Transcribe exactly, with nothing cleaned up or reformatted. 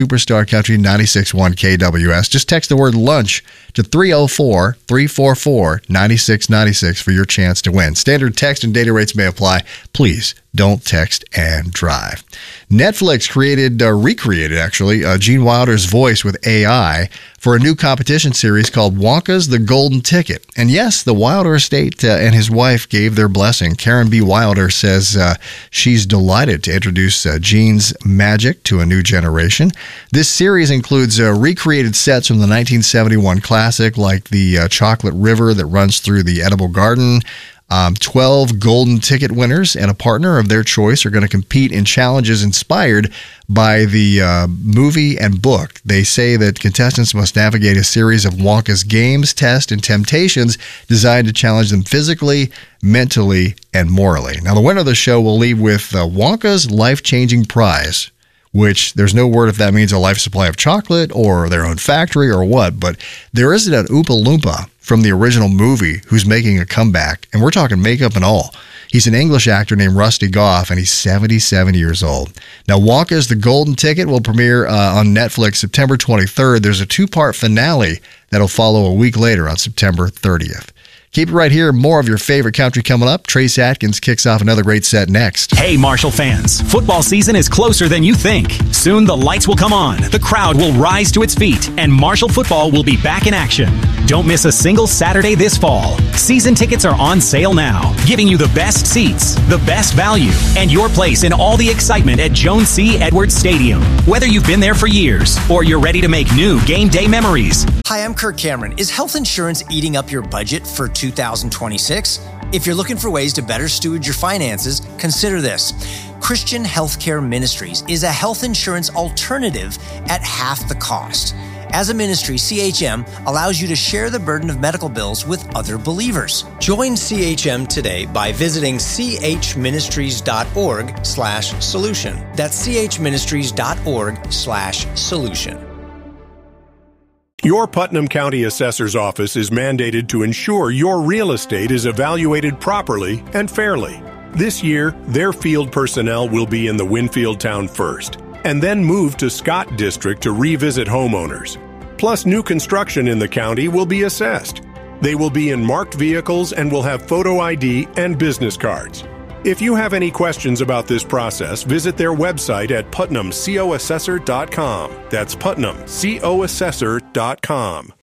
Superstar Country ninety-six point one K W S. Just text the word lunch to three oh four, three four four, nine six nine six for your chance to win. Standard text and data rates may apply. Please don't text and drive. Netflix created, uh, recreated actually, uh, Gene Wilder's voice with A I for a new competition series called Wonka's The Golden Ticket. And yes, the Wilder estate uh, and his wife gave their blessing. Karen B. Wilder says uh, she's delighted to introduce uh, Gene's magic to a new generation. This series includes uh, recreated sets from the nineteen seventy-one classic, like the uh, chocolate river that runs through the edible garden. Um, twelve golden ticket winners and a partner of their choice are going to compete in challenges inspired by the uh, movie and book. They say that contestants must navigate a series of Wonka's games, tests, and temptations designed to challenge them physically, mentally, and morally. Now, the winner of the show will leave with uh, Wonka's life-changing prize, which there's no word if that means a life supply of chocolate or their own factory or what, but there isn't an Oompa Loompa from the original movie who's making a comeback, and we're talking makeup and all. He's an English actor named Rusty Goff, and he's seventy-seven years old. Now, Wonka's The Golden Ticket will premiere uh, on Netflix September twenty-third. There's a two-part finale that'll follow a week later on September thirtieth. Keep it right here. More of your favorite country coming up. Trace Atkins kicks off another great set next. Hey, Marshall fans. Football season is closer than you think. Soon the lights will come on, the crowd will rise to its feet, and Marshall football will be back in action. Don't miss a single Saturday this fall. Season tickets are on sale now, giving you the best seats, the best value, and your place in all the excitement at Joan C. Edwards Stadium. Whether you've been there for years or you're ready to make new game day memories. Hi, I'm Kirk Cameron. Is health insurance eating up your budget for two thousand twenty-six? If you're looking for ways to better steward your finances, consider this. Christian Healthcare Ministries is a health insurance alternative at half the cost. As a ministry, C H M allows you to share the burden of medical bills with other believers. Join C H M today by visiting chministries.org slash solution. That's chministries.org slash solution. Your Putnam County Assessor's Office is mandated to ensure your real estate is evaluated properly and fairly. This year, their field personnel will be in the Winfield town first, and then move to Scott District to revisit homeowners. Plus, new construction in the county will be assessed. They will be in marked vehicles and will have photo I D and business cards. If you have any questions about this process, visit their website at putnam co assessor dot com. That's putnam co assessor dot com.